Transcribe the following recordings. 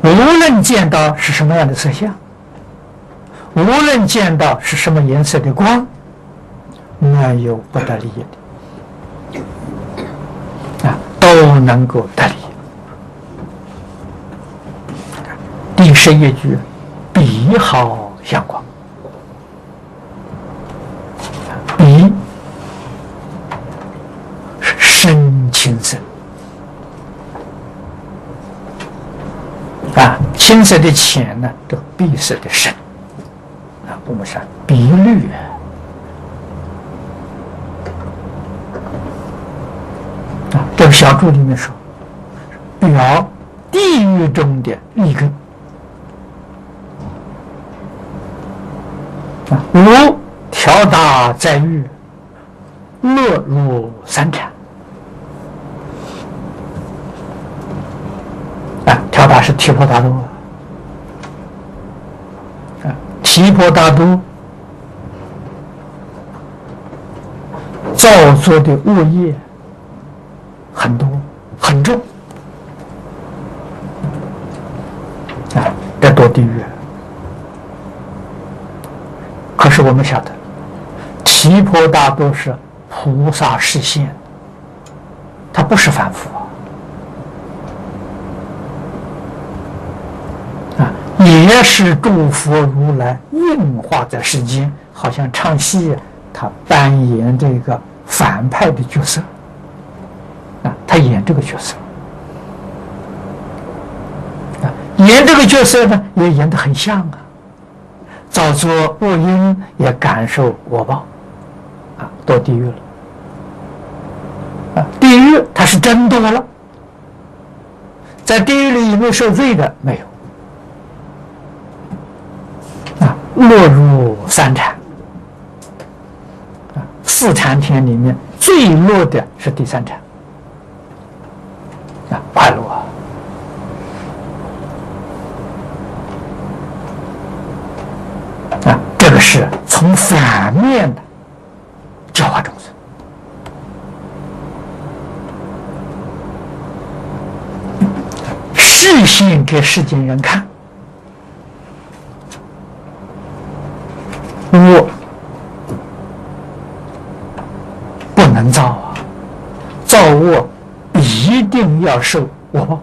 无论见到是什么样的色相，无论见到是什么颜色的光，没有不得利益的都能够得利益。第11句，彼好相光。彼是深青色青色的浅呢，这碧色的深我们说碧绿这个小注里面说，表地狱中的利根无调达在狱，落入三禅调达是提婆达多提婆达多造作的恶业很多很重这堕地狱。可是我们晓得，提婆达多是菩萨示现，他不是凡夫也是诸佛如来应化在世间，好像唱戏他扮演这个反派的角色他演这个角色演这个角色呢，也演得很像造作恶因，也感受果报堕地狱了地狱他是真堕了，在地狱里有没有受罪的？没有落入三禅四禅天里面最落的是第三禅快乐这个是从反面的教化众生，示现给世间人看，恶不能造造恶一定要受恶报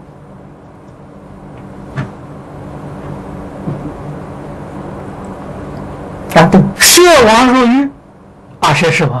对，摄王入狱，谁是王？